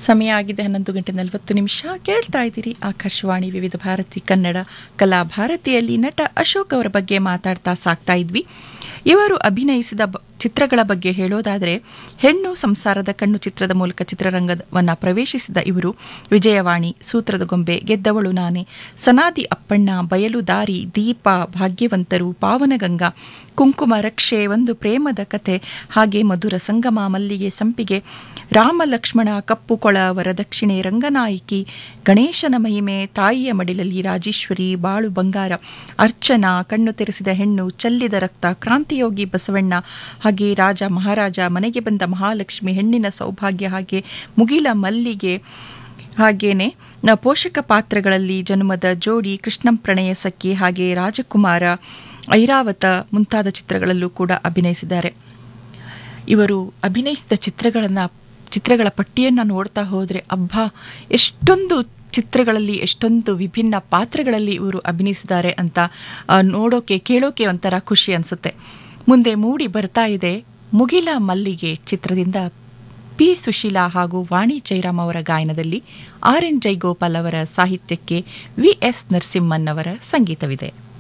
ಸಮಯ ಆಗಿದೆ 11:40 ಕೇಳ್ತಾ ಇದ್ದೀರಿ ಆಕಾಶವಾಣಿ ವಿವಿಧ ಭಾರತಿ ಕನ್ನಡ ಕಲಾ ಭಾರತಿಯಲ್ಲಿ ನಟ ಅಶೋಕ್ ಅವರ ಬಗ್ಗೆ ಮಾತಾಡ್ತಾ ಸಾಕ್ತಾ ಇದ್ವಿ. ಇವರು ಅಭಿನಯಿಸಿದ ಚಿತ್ರಗಳ ಬಗ್ಗೆ ಹೇಳೋದಾದರೆ ಹೆಣ್ಣು ಸಂಸಾರದ ಕಣ್ಣು ಚಿತ್ರದ ಮೂಲಕ ಚಿತ್ರರಂಗವನ್ನು ಪ್ರವೇಶಿಸಿದ ಇವರು ವಿಜಯವಾಣಿ, ಸೂತ್ರದ ಗೊಂಬೆ, ಗೆದ್ದವಳು ನಾನೇ, ಸನಾದಿ ಅಪ್ಪಣ್ಣ, ಬಯಲು ದಾರಿ, ದೀಪ, ಭಾಗ್ಯವಂತರು, ಪಾವನಗಂಗಾ, ಕುಂಕುಮ ರಕ್ಷೆ, ಒಂದು ಪ್ರೇಮದ ಕತೆ, ಹಾಗೆ ಮಧುರ ಸಂಗಮ, ಮಲ್ಲಿಗೆ ಸಂಪಿಗೆ, ರಾಮ ಲಕ್ಷ್ಮಣ, ಕಪ್ಪು ಕೊಳ, ವರದಕ್ಷಿಣೆ, ರಂಗನಾಯಕಿ, ಗಣೇಶನ ಮಹಿಮೆ, ತಾಯಿಯ ಮಡಿಲಲ್ಲಿ ರಾಜೇಶ್ವರಿ, ಬಾಳು ಬಂಗಾರ, ಅರ್ಚನಾ, ಕಣ್ಣು ತೆರೆಸಿದ ಹೆಣ್ಣು, ಚೆಲ್ಲಿದ ರಕ್ತ, ಕ್ರಾಂತಿಯೋಗಿ ಬಸವಣ್ಣ, ಹಾಗೆ ರಾಜ ಮಹಾರಾಜ, ಮನೆಗೆ ಬಂದ ಮಹಾಲಕ್ಷ್ಮಿ, ಹೆಣ್ಣಿನ ಸೌಭಾಗ್ಯ, ಹಾಗೆ ಮುಗಿಲ ಮಲ್ಲಿಗೆ, ಹಾಗೇನೆ ಪೋಷಕ ಪಾತ್ರಗಳಲ್ಲಿ ಜನ್ಮದ ಜೋಡಿ, ಕೃಷ್ಣಂ ಪ್ರಣಯ ಸಖಿ, ಹಾಗೆ ರಾಜಕುಮಾರ, ಐರಾವತ ಮುಂತಾದ ಚಿತ್ರಗಳಲ್ಲೂ ಕೂಡ ಅಭಿನಯಿಸಿದ್ದಾರೆ. ಇವರು ಅಭಿನಯಿಸಿದ ಚಿತ್ರಗಳ ಪಟ್ಟಿಯನ್ನು ನೋಡ್ತಾ ಹೋದರೆ ಅಬ್ಬಾ ಎಷ್ಟೊಂದು ಚಿತ್ರಗಳಲ್ಲಿ ಎಷ್ಟೊಂದು ವಿಭಿನ್ನ ಪಾತ್ರಗಳಲ್ಲಿ ಇವರು ಅಭಿನಯಿಸಿದ್ದಾರೆ ಅಂತ ನೋಡೋಕೆ ಕೇಳೋಕೆ ಒಂಥರ ಖುಷಿ ಅನಿಸುತ್ತೆ. ಮುಂದೆ ಮೂಡಿ ಬರ್ತಾ ಇದೆ ಮುಗಿಲ ಮಲ್ಲಿಗೆ ಚಿತ್ರದಿಂದ ಪಿ ಸುಶೀಲಾ ಹಾಗೂ ವಾಣಿ ಜೈರಾಮ್ ಅವರ ಗಾಯನದಲ್ಲಿ ಆರ್ ಎನ್ ಜೈಗೋಪಾಲ್ ಅವರ ಸಾಹಿತ್ಯಕ್ಕೆ ವಿ ಎಸ್ ನರಸಿಂಹನ್ ಅವರ ಸಂಗೀತವಿದೆ.